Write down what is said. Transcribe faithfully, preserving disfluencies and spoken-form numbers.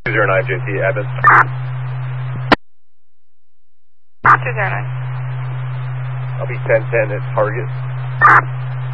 two zero nine J T, Admin. two zero nine. I'll be ten ten at target.